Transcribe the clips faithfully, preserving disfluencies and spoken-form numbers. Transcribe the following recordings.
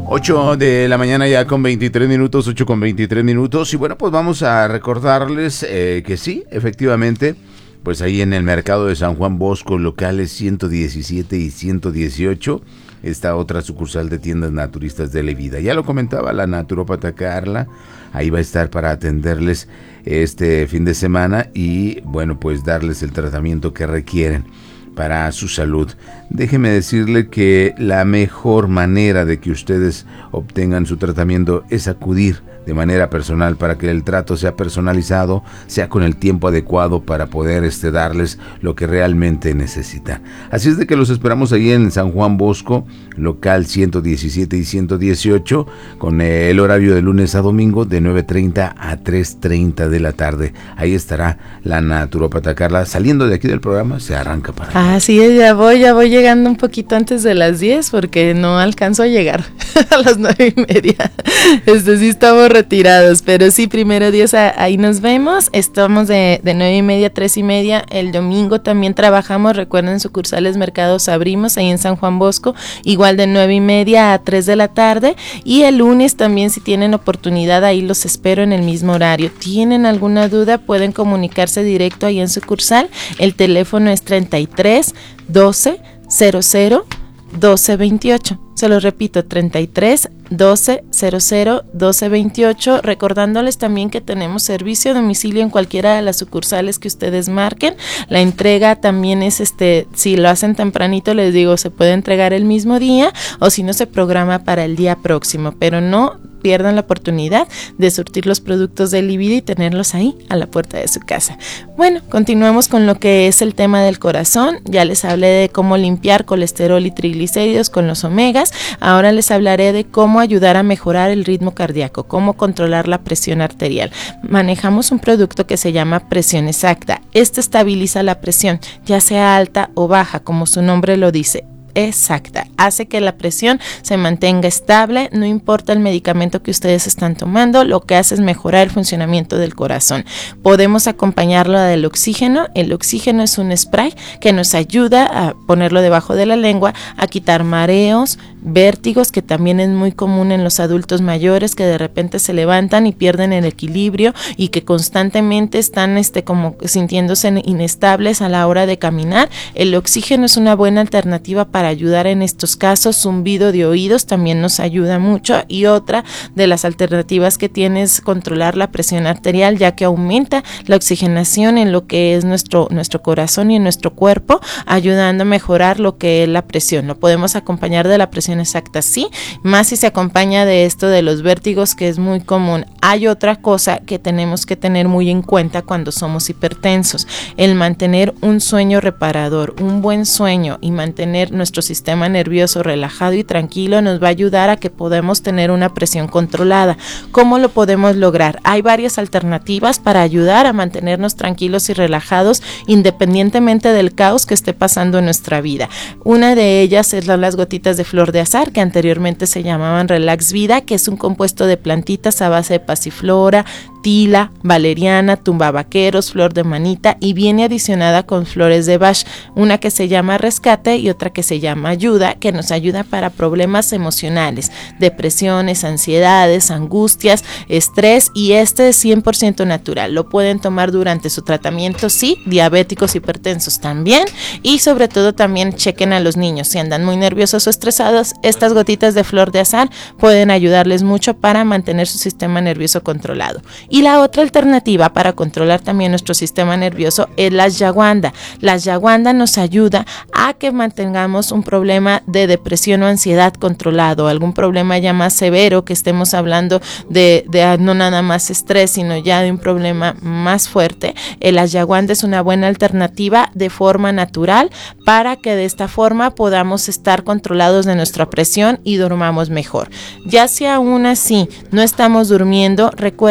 ocho de la mañana ya con veintitrés minutos, ocho con veintitrés minutos. Y bueno, pues vamos a recordarles eh, que sí, efectivamente, pues ahí en el mercado de San Juan Bosco, locales ciento diecisiete y ciento dieciocho, está otra sucursal de tiendas naturistas de La Vida. Ya lo comentaba la naturópata Carla, ahí va a estar para atenderles este fin de semana y bueno, pues darles el tratamiento que requieren para su salud. Déjeme decirle que la mejor manera de que ustedes obtengan su tratamiento es acudir de manera personal para que el trato sea personalizado, sea con el tiempo adecuado para poder este, darles lo que realmente necesitan. Así es de que los esperamos ahí en San Juan Bosco, local ciento diecisiete y ciento dieciocho, con el horario de lunes a domingo de nueve treinta a tres treinta de la tarde. Ahí estará la naturópata Carla. Saliendo de aquí del programa, se arranca para... Ah, sí, ya voy, ya voy llegando un poquito antes de las diez porque no alcanzo a llegar a las nueve y media. Este sí estamos retirados, pero sí, primero Dios, ahí nos vemos. Estamos de, de nueve y media a tres y media. El domingo también trabajamos, recuerden, sucursales Mercados abrimos ahí en San Juan Bosco, igual de nueve y media a tres de la tarde. Y el lunes también, si tienen oportunidad, ahí los espero en el mismo horario. ¿Tienen alguna duda? Pueden comunicarse directo ahí en sucursal. El teléfono es treinta y tres, doce, cero cero, doce veintiocho. Se lo repito, treinta y tres, doce, cero cero, doce veintiocho, recordándoles también que tenemos servicio a domicilio en cualquiera de las sucursales que ustedes marquen. La entrega también es, este, si lo hacen tempranito, les digo, se puede entregar el mismo día o si no, se programa para el día próximo, pero no pierdan la oportunidad de surtir los productos de La Vida y tenerlos ahí a la puerta de su casa. Bueno, continuamos con lo que es el tema del corazón. Ya les hablé de cómo limpiar colesterol y triglicéridos con los omegas. Ahora les hablaré de cómo ayudar a mejorar el ritmo cardíaco, cómo controlar la presión arterial. Manejamos un producto que se llama Presión Exacta. Este estabiliza la presión, ya sea alta o baja, como su nombre lo dice. Exacta, hace que la presión se mantenga estable, no importa el medicamento que ustedes están tomando, lo que hace es mejorar el funcionamiento del corazón. Podemos acompañarlo del oxígeno. El oxígeno es un spray que nos ayuda a ponerlo debajo de la lengua, a quitar mareos, vértigos, que también es muy común en los adultos mayores, que de repente se levantan y pierden el equilibrio y que constantemente están este, como sintiéndose inestables a la hora de caminar. El oxígeno es una buena alternativa para ayudar en estos casos. Zumbido de oídos también nos ayuda mucho, y otra de las alternativas que tiene es controlar la presión arterial, ya que aumenta la oxigenación en lo que es nuestro, nuestro corazón y en nuestro cuerpo, ayudando a mejorar lo que es la presión. Lo podemos acompañar de la presión exacta, sí, más si se acompaña de esto de los vértigos, que es muy común. Hay otra cosa que tenemos que tener muy en cuenta cuando somos hipertensos: el mantener un sueño reparador, un buen sueño, y mantener nuestro sistema nervioso relajado y tranquilo nos va a ayudar a que podamos tener una presión controlada. ¿Cómo lo podemos lograr? Hay varias alternativas para ayudar a mantenernos tranquilos y relajados independientemente del caos que esté pasando en nuestra vida. Una de ellas es las gotitas de flor de azar, que anteriormente se llamaban Relax Vida, que es un compuesto de plantitas a base de pasiflora, tila, valeriana, tumbavaqueros, flor de manita, y viene adicionada con flores de Bach, una que se llama Rescate y otra que se llama Ayuda, que nos ayuda para problemas emocionales, depresiones, ansiedades, angustias, estrés, y este es cien por ciento natural. Lo pueden tomar durante su tratamiento, sí, diabéticos, hipertensos también, y sobre todo también chequen a los niños. Si andan muy nerviosos o estresados, estas gotitas de flor de azar pueden ayudarles mucho para mantener su sistema nervioso controlado. Y la otra alternativa para controlar también nuestro sistema nervioso es la ashwagandha. La ashwagandha nos ayuda a que mantengamos un problema de depresión o ansiedad controlado, algún problema ya más severo, que estemos hablando de, de no nada más estrés, sino ya de un problema más fuerte. El ashwagandha es una buena alternativa de forma natural para que de esta forma podamos estar controlados de nuestra presión y durmamos mejor. Ya si aún así no estamos durmiendo, recuerden, hay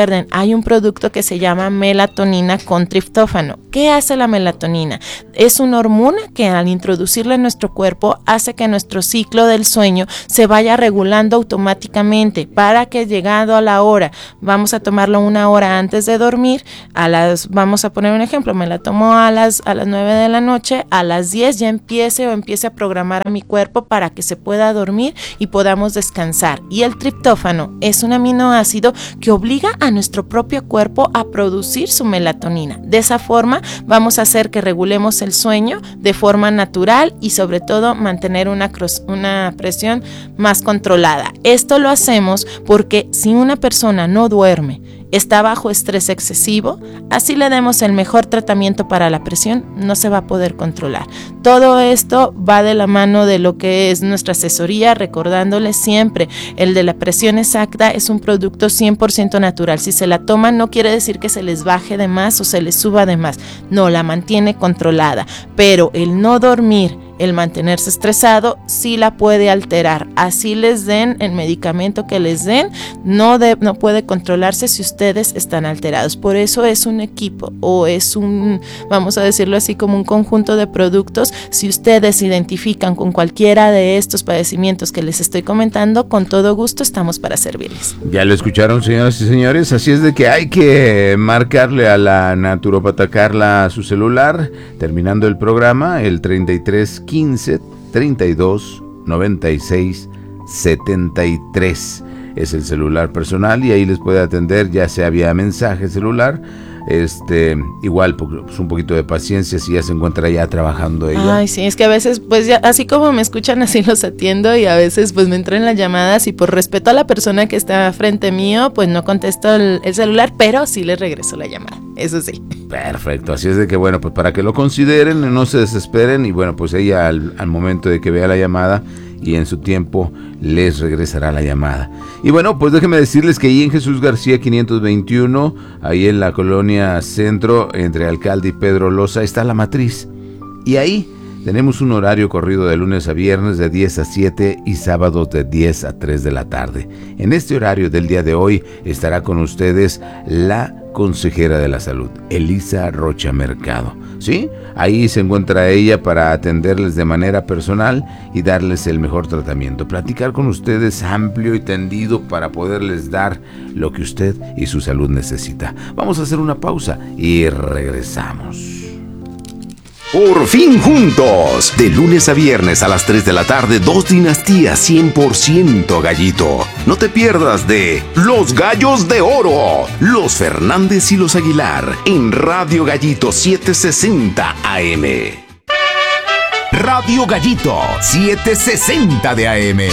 hay un producto que se llama melatonina con triptófano. ¿Qué hace la melatonina? Es una hormona que al introducirla en nuestro cuerpo hace que nuestro ciclo del sueño se vaya regulando automáticamente para que llegado a la hora, vamos a tomarlo una hora antes de dormir, a las, vamos a poner un ejemplo, me la tomo a las, a las nueve de la noche, a las diez ya empiece o empiece a programar a mi cuerpo para que se pueda dormir y podamos descansar. Y el triptófano es un aminoácido que obliga a nuestro propio cuerpo a producir su melatonina. De esa forma vamos a hacer que regulemos el sueño de forma natural y sobre todo mantener una, una presión más controlada. Esto lo hacemos porque si una persona no duerme, está bajo estrés excesivo, así le demos el mejor tratamiento para la presión, no se va a poder controlar. Todo esto va de la mano de lo que es nuestra asesoría, recordándoles siempre, el de la presión exacta es un producto cien por ciento natural. Si se la toman no quiere decir que se les baje de más o se les suba de más, no, la mantiene controlada, pero el no dormir, el mantenerse estresado sí la puede alterar. Así les den el medicamento que les den, no, de, no puede controlarse si ustedes están alterados. Por eso es un equipo o es un, vamos a decirlo así, como un conjunto de productos. Si ustedes se identifican con cualquiera de estos padecimientos que les estoy comentando, con todo gusto estamos para servirles. Ya lo escucharon, señoras y señores, así es de que hay que marcarle a la naturópata Carla a su celular, terminando el programa, el treinta y tres quince treinta y dos noventa y seis setenta y tres es el celular personal y ahí les puede atender, ya sea vía mensaje celular. Este, igual, pues un poquito de paciencia si ya se encuentra ya trabajando ella. Ay, sí, es que a veces, pues ya, así como me escuchan, así los atiendo y a veces pues me entran las llamadas y por respeto a la persona que está frente mío, pues no contesto el, el celular, pero sí les regreso la llamada, eso sí. Perfecto, así es de que bueno, pues para que lo consideren, no se desesperen y bueno, pues ella al, al momento de que vea la llamada y en su tiempo les regresará la llamada. Y bueno, pues déjenme decirles que ahí en Jesús García quinientos veintiuno, ahí en la colonia Centro, entre Alcalde y Pedro Loza, está la matriz. Y ahí tenemos un horario corrido de lunes a viernes de diez a siete y sábados de diez a tres de la tarde. En este horario del día de hoy estará con ustedes la consejera de la salud, Elisa Rocha Mercado. ¿Sí? Ahí se encuentra ella para atenderles de manera personal y darles el mejor tratamiento. Platicar con ustedes amplio y tendido para poderles dar lo que usted y su salud necesita. Vamos a hacer una pausa y regresamos. Por fin juntos, de lunes a viernes a las tres de la tarde, dos dinastías cien por ciento Gallito. No te pierdas de Los Gallos de Oro, los Fernández y los Aguilar, en Radio Gallito setecientos sesenta A M. Radio Gallito setecientos sesenta de A M.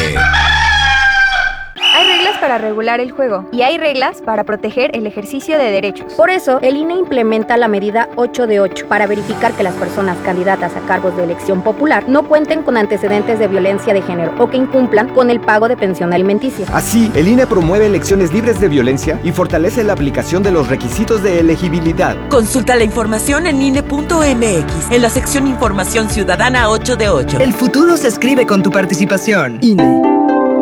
Hay reglas para regular el juego y hay reglas para proteger el ejercicio de derechos. Por eso, el I N E implementa la medida ocho de ocho para verificar que las personas candidatas a cargos de elección popular no cuenten con antecedentes de violencia de género o que incumplan con el pago de pensión alimenticia. Así, el I N E promueve elecciones libres de violencia y fortalece la aplicación de los requisitos de elegibilidad. Consulta la información en I N E punto M X, en la sección Información Ciudadana ocho de ocho. El futuro se escribe con tu participación. I N E.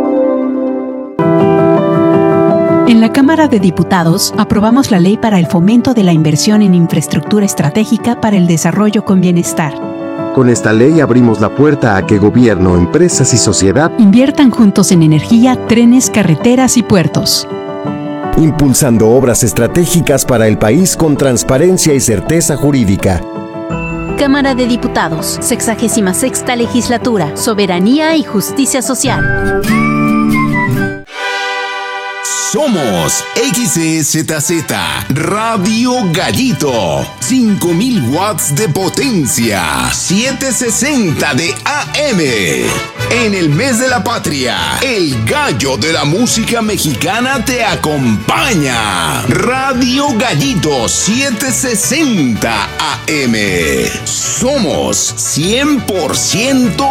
En la Cámara de Diputados aprobamos la Ley para el Fomento de la Inversión en Infraestructura Estratégica para el Desarrollo con Bienestar. Con esta ley abrimos la puerta a que gobierno, empresas y sociedad inviertan juntos en energía, trenes, carreteras y puertos, impulsando obras estratégicas para el país con transparencia y certeza jurídica. Cámara de Diputados, sexagésima sexta Legislatura, Soberanía y Justicia Social. Somos X E Z Z, Radio Gallito, cinco mil watts de potencia, setecientos sesenta de A M. En el mes de la patria, el gallo de la música mexicana te acompaña. Radio Gallito setecientos sesenta A M. Somos cien por ciento